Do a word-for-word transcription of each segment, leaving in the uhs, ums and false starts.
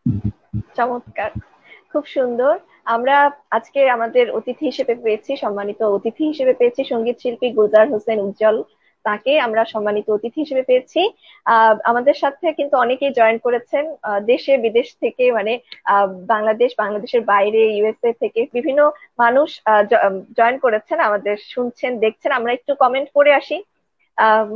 চমৎকার, খুব সুন্দর। আমরা আজকে আমাদের অতিথি হিসেবে পেয়েছি, সম্মানিত অতিথি হিসেবে পেয়েছি সঙ্গীত শিল্পী গুলজার হোসেন উজ্জ্বল। তাকে আমরা সম্মানিত অতিথি হিসেবে পেয়েছি। আহ আমাদের সাথে কিন্তু অনেকেই জয়েন করেছেন, আহ, দেশে বিদেশ থেকে, মানে আহ বাংলাদেশ, বাংলাদেশের বাইরে, ইউএসএ থেকে বিভিন্ন মানুষ জয়েন করেছেন, আমাদের শুনছেন, দেখছেন। আমরা একটু কমেন্ট করে আসি। আহ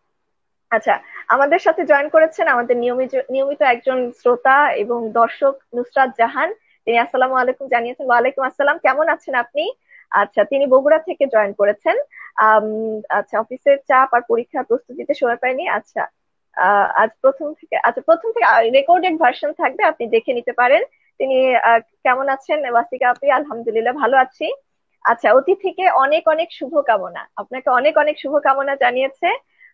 আচ্ছা, আমাদের সাথে জয়েন করেছেন আমাদের নিয়মিত নিয়মিত একজন শ্রোতা এবং দর্শক, নুসরাত জাহান। তিনি আসসালামু আলাইকুম জানিয়েছেন। ওয়ালাইকুম আসসালাম, কেমন আছেন আপনি? আচ্ছা, তিনি বগুড়া থেকে জয়েন করেছেন। আম, আচ্ছা, অফিসের চাপ আর পরীক্ষার প্রস্তুতিতে সময় পাইনি। আচ্ছা, আহ, আজ প্রথম থেকে, আচ্ছা প্রথম থেকে রেকর্ডেড ভার্সন থাকবে, আপনি দেখে নিতে পারেন। তিনি আহ, কেমন আছেন ওয়াসিকা আপনি? আলহামদুলিল্লাহ ভালো আছি। আচ্ছা, অতিথিকে অনেক অনেক শুভকামনা, আপনাকে অনেক অনেক শুভকামনা জানিয়েছে।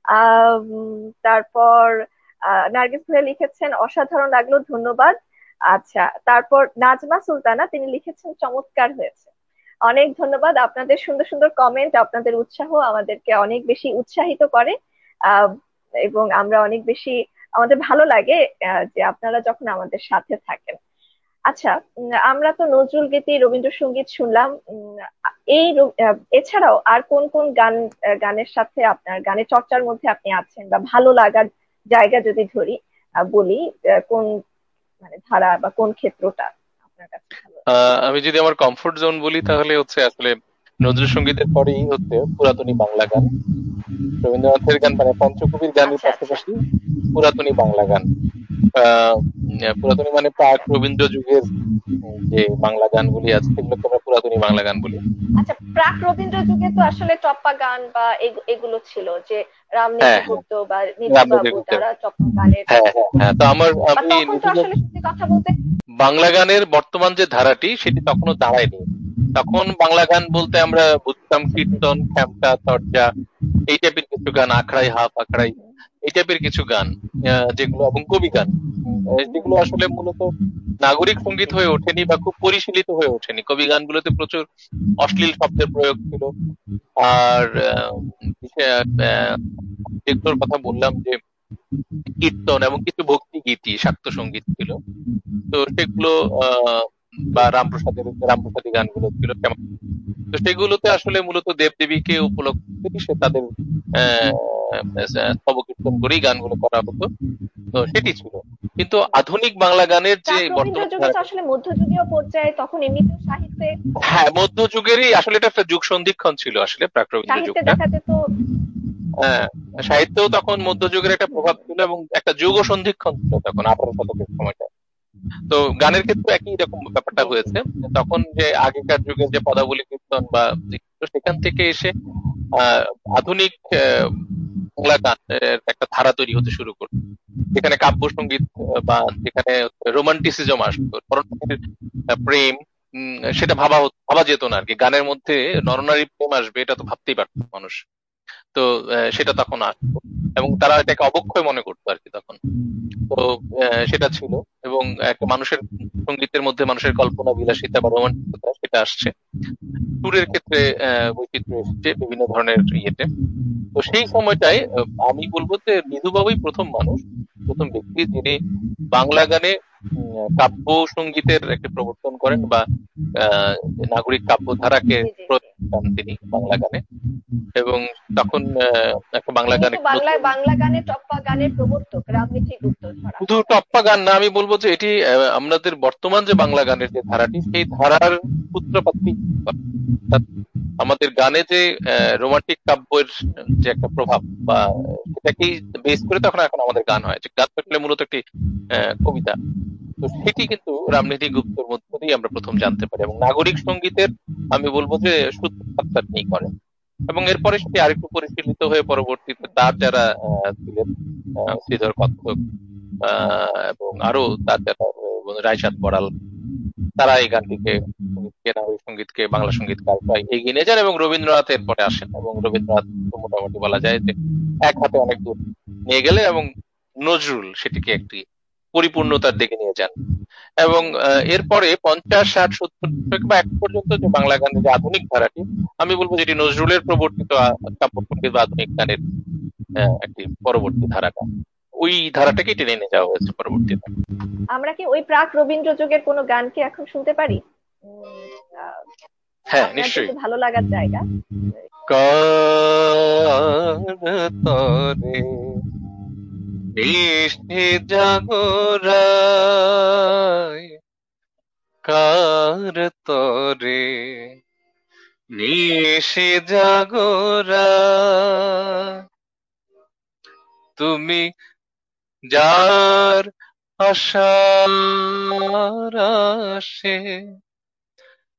আহ উম, তারপর আহ, নার্গিস ভাইয়া লিখেছেন অসাধারণ লাগলো, ধন্যবাদ। আচ্ছা, তারপর নাজমা সুলতানা তিনি লিখেছেন চমৎকার হয়েছে। অনেক ধন্যবাদ, আপনাদের সুন্দর সুন্দর কমেন্ট, আপনাদের উৎসাহ আমাদেরকে অনেক বেশি উৎসাহিত করে। আহ এবং আমরা অনেক বেশি, আমাদের ভালো লাগে আহ, যে আপনারা যখন আমাদের সাথে থাকেন। আচ্ছা, উম, আমরা তো নজরুল গীতি, রবীন্দ্রসঙ্গীত শুনলাম। উম, এই র- আহ, এছাড়াও আর কোন কোন গান, আহ, গানের সাথে আপনার গানের চর্চার মধ্যে আপনি আছেন, বা ভালো লাগার জায়গা যদি ধরি, আহ, বলি, আহ, কোন মানে ধারা বা কোন ক্ষেত্রটা আপনার কাছে ভালো লাগে? আহ আমি যদি আমার কমফোর্ট জোন বলি তাহলে হচ্ছে আসলে নজরুল সঙ্গীতের পরেই হচ্ছে পুরাতনী বাংলা গান, রবীন্দ্রনাথের গান, মানে পঞ্চকবির গানের আচ্ছা আচ্ছা। পাশাপাশি পুরাতনী বাংলা গান। আহ উম, পুরাতনী মানে প্রাক রবীন্দ্র যুগের উম, যে বাংলা গানগুলি আছে সেগুলোকে আমরা পুরাতনী বাংলা গান বলি। আচ্ছা, প্রাক রবীন্দ্র যুগে তো আসলে টপ্পা গান বা এগু- এগুলো ছিল, যে হ্যাঁ, রামনীতি হ্যাঁ, গুপ্ত বা নিধু রামনীতির বাবু, গুপ্তের। তারা টপ্পা গানের হ্যাঁ, হ্যাঁ, হ্যাঁ, তো করতেন। আমার বা আমি তখন তো নিধির আসলে সত্যি কথা বলতে, বাংলা গানের বর্তমান যে ধারাটি সেটি তখনো দাঁড়ায়নি। তখন বাংলা গান বলতে আমরা বুঝতাম আচ্ছা, কীর্তন, খ্যামটা, তরজা, এই টাইপের কিছু গান, আখড়াই, হাফ আখড়াই, এই টাইপের কিছু গান, আহ, যেগুলো, এবং কবি গান, উম, আহ, যেগুলো আসলে মূলত নাগরিক সঙ্গীত হয়ে ওঠেনি বা খুব পরিশীলিত হয়ে ওঠেনি। কবি গানগুলোতে প্রচুর অশ্লীল শব্দের প্রয়োগ ছিল। আর আহ, বিশে- আহ, যেগুলোর কথা বললাম যে কীর্তন এবং কিছু ভক্তি গীতি, শাক্ত সঙ্গীত ছিল, তো সেগুলো আহ বা রামপ্রসাদের রামপ্রসাদী গানগুলো ছিল কেমন। তো সেগুলোতে আসলে মূলত দেবদেবীকে উপলক্ষ করে সে তাদের আহ স্তব কীর্তন করেই গানগুলো করা হতো। তো সেটি ছিল। কিন্তু আধুনিক বাংলা গানের যে প্রাক রবীন্দ্র বর্তমান যুগে তো ধারাটি, আসলে মধ্যযুগীয় পর্যায়ে, তখন এমনিতেও সাহিত্যে, হ্যাঁ, মধ্যযুগেরই আসলে এটা একটা যুগ সন্ধিক্ষণ ছিল আসলে প্রাক রবীন্দ্র সাহিত্যে যুগটা। দেখা যেত। হ্যাঁ, সাহিত্যেও তখন মধ্যযুগের একটা প্রভাব ছিল এবং একটা যুগ সন্ধিক্ষণ ছিল তখন আঠারো শতকের সময়টা। তো গানের ক্ষেত্রে একই রকম ব্যাপারটা জি জি। হয়েছে। তখন যে আগেকার যুগের যে পদাবলী কীর্তন বা তো সেখান থেকে এসে আহ আধুনিক আহ, বাংলা গানের একটা ধারা তৈরি হতে শুরু করলো, যেখানে কাব্য সঙ্গীত আহ, বা যেখানে রোমান্টিসিজম আসতো, পরস্পরের আহ, প্রেম, উম, সেটা ভাবা হতো- ভাবা যেত না আর কি। গানের মধ্যে নরনারী প্রেম আসবে এটা তো ভাবতেই পারতো না মানুষ। তো আহ, সেটা তখন আসতো এবং তারা এটাকে অবক্ষয় মনে করতো আর কি তখন। তো আহ, সেটা ছিল। এবং একটা মানুষের সঙ্গীতের মধ্যে মানুষের কল্পনা বিলাসিতা বা রোমান্টিকতা সেটা আসছে। সুরের ক্ষেত্রে আহ, বৈচিত্র্য এসেছে বিভিন্ন ধরনের ইয়েতে। তো সেই সময়টায় আহ, আমি বলবো যে নিধু বাবুই প্রথম মানুষ, প্রথম ব্যক্তি যিনি বাংলা গানে উম, কাব্য সঙ্গীতের একটা প্রবর্তন করেন বা আহ, নাগরিক কাব্য ধারাকে জি জি জি। প্রয়োগ করেন তিনি বাংলা গানে। এবং তখন আহ, একটা বাংলা তিনি গান তো একটা বাংলা নতুন, বাংলা গানে, টপ্পা গানের প্রবর্তক, রামমিঠি গুপ্ত ধরা শুধু হয় তাকে। টপ্পা গান না, আমি বলবো যে এটি আহ, আমাদের বর্তমান যে বাংলা গানের যে ধারাটি সেই ধারার সূত্রপাতই অর্থাৎ আমাদের গানে যে রোমান্টিক কাব্যের যে একটা প্রভাব বা সেটাকেই বেস করে তখন এখন আমাদের গান হয়, যে গান থাকলে মূলত একটি আহ, কবিতা। তো সেটি কিন্তু রামনীতি গুপ্তর মধ্য দিয়ে আমরা প্রথম জানতে পারি এবং নাগরিক সঙ্গীতের আমি বলবো যে সূত্রপাতটা তিনি করেন। এবং এরপরে সেটি আরেকটু পরিশীলিত হয়ে পরবর্তীতে তার যারা আহ, ছিলেন, আহ, শ্রীধর কত্থক আহ, এবং আরো তার যারা আহ, রায়চাঁদ বড়াল, তারা এই গানটিকে, সঙ্গীতকে, নাগরিক সঙ্গীতকে, বাংলা সঙ্গীতকে প্রায় এগিয়ে নিয়ে যান এবং রবীন্দ্রনাথ এরপরে আসেন এবং রবীন্দ্রনাথ তো মোটামুটি বলা যায় যে এক হাতে অনেক দূর নিয়ে গেলে এবং নজরুল সেটিকে একটি পরিপূর্ণতার দিকে নিয়ে যান। এবং আহ, এরপরে পঞ্চাশ, ষাট, সত্তর দশক বা এক পর্যন্ত যে বাংলা গানের যে আধুনিক ধারাটি, আমি বলবো যেটি নজরুলের প্রবর্তিত আহ, কাব্য সঙ্গীত বা আধুনিক গানের আহ, একটি পরবর্তী ধারাটা। ওই ধারাটাকে টেনে নিয়ে যাওয়া হয়েছে পরবর্তীতে। আমরা কি ওই প্রাক রবীন্দ্র যুগের কোনো গান কি এখন শুনতে পারি? উম, আহ, হ্যাঁ, আপনার নিশ্চয়ই। যেহেতু ভালো লাগার জায়গা। কার তরে নিশি জাগরায়, কার তরে নিশি জাগরায়, তুমি যার আশার আশে